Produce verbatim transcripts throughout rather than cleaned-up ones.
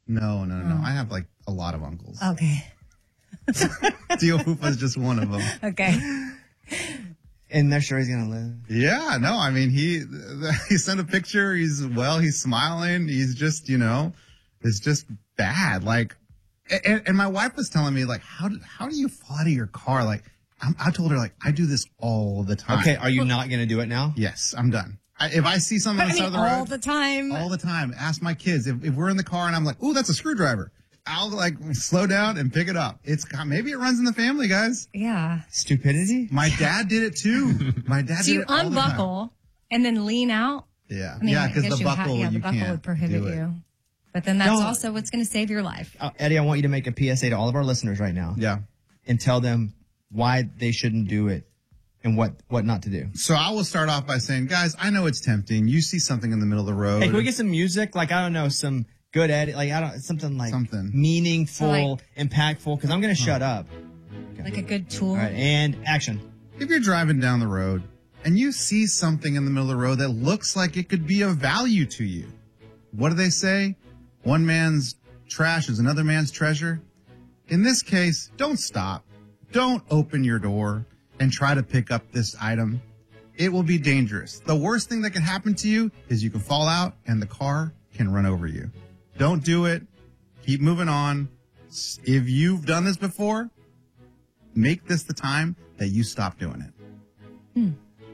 No, no, no. Oh. I have like a lot of uncles. Okay. Tio Fupa's just one of them. Okay. And they're sure he's going to live. Yeah, no, I mean, he he sent a picture. He's, well, he's smiling. He's just, you know, it's just bad. Like, and, and my wife was telling me, like, how do, how do you fall out of your car? Like, I'm, I told her, like, I do this all the time. Okay, are you not going to do it now? Yes, I'm done. I, if I see something on I the side mean, of the road. all the time. All the time. Ask my kids. If, if we're in the car and I'm like, ooh, that's a screwdriver, I'll like slow down and pick it up. It's maybe it runs in the family, guys. Yeah. Stupidity? My dad did it too. My dad So did you it all the time. unbuckle and then lean out? Yeah. I mean, yeah, I because guess the you ha- buckle, yeah, the you buckle can't would prohibit do it. you. But then that's No. also what's going to save your life. Uh, Eddie, I want you to make a P S A to all of our listeners right now. Yeah. And tell them why they shouldn't do it and what, what not to do. So I will start off by saying, guys, I know it's tempting. You see something in the middle of the road. Hey, can we get some music? Like, I don't know, some good edit, like, I don't, something like Something. meaningful, So, impactful, because I'm going to shut up. Like a good tool. All right, and action. If you're driving down the road and you see something in the middle of the road that looks like it could be of value to you, what do they say? One man's trash is another man's treasure. In this case, don't stop. Don't open your door and try to pick up this item. It will be dangerous. The worst thing that can happen to you is you can fall out and the car can run over you. Don't do it. Keep moving on. If you've done this before, make this the time that you stop doing it.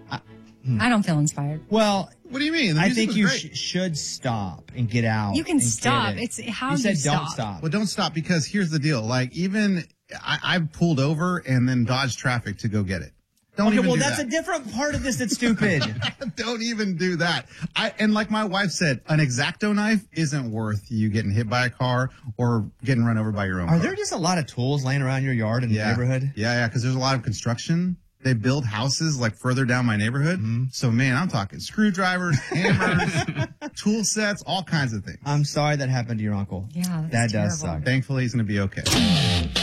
I don't feel inspired. Well, What do you mean? The I music think was you great. sh- should stop and get out. You can and get stop. it. It's how you you said stop. don't stop. Well, don't stop because here's the deal. Like even I, I've pulled over and then dodged traffic to go get it. Don't Okay, even well, do that's that. a different part of this that's stupid. Don't even do that. I and like my wife said, an X-Acto knife isn't worth you getting hit by a car or getting run over by your own Are car. there just a lot of tools laying around your yard in the yeah. neighborhood? Yeah, yeah, because there's a lot of construction. They build houses like further down my neighborhood. Mm-hmm. So man, I'm talking screwdrivers, hammers, tool sets, all kinds of things. I'm sorry that happened to your uncle. Yeah, that's That does terrible. suck. Thankfully, he's going to be okay.